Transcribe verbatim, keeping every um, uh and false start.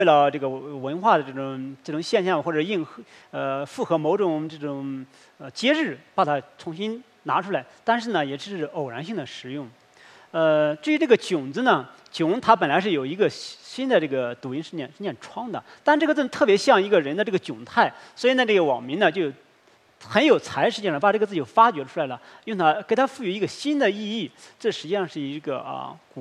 为了这个文化的这种这种现象或者应和呃符合某种这种呃节日，把它重新拿出来，但是呢也是偶然性的使用。呃，至于这个囧字呢，囧它本来是有一个新的这个读音是念是念窗的，但这个字特别像一个人的这个窘态，所以呢这个网民呢就很有才，实际上把这个字就发掘出来了，用它给它赋予一个新的意义，这实际上是一个啊古。